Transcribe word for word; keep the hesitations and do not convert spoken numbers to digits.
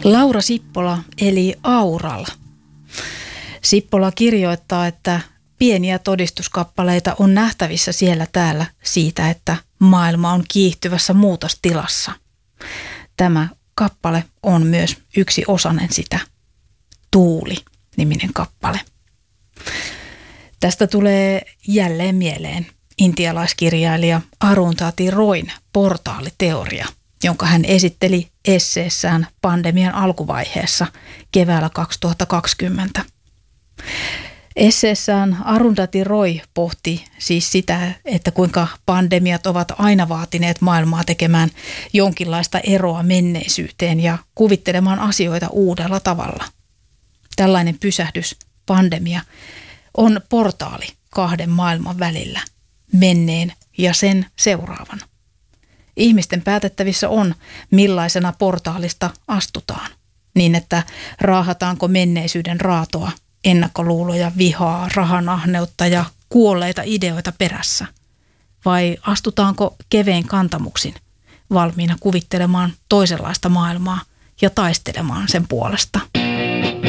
Laura Sippola eli Aural. Sippola kirjoittaa, että pieniä todistuskappaleita on nähtävissä siellä täällä siitä, että maailma on kiihtyvässä muutostilassa. Tämä kappale on myös yksi osanen sitä. Tuuli-niminen kappale. Tästä tulee jälleen mieleen intialaiskirjailija Arundhati Royn portaaliteoria, jonka hän esitteli esseessään pandemian alkuvaiheessa keväällä kaksituhattakaksikymmentä. Esseessään Arundhati Roy pohti siis sitä, että kuinka pandemiat ovat aina vaatineet maailmaa tekemään jonkinlaista eroa menneisyyteen ja kuvittelemaan asioita uudella tavalla. Tällainen pysähdys, pandemia, on portaali kahden maailman välillä, menneen ja sen seuraavan. Ihmisten päätettävissä on, millaisena portaalista astutaan, niin että raahataanko menneisyyden raatoa, ennakkoluuloja, vihaa, rahanahneutta ja kuolleita ideoita perässä, vai astutaanko kevein kantamuksin, valmiina kuvittelemaan toisenlaista maailmaa ja taistelemaan sen puolesta.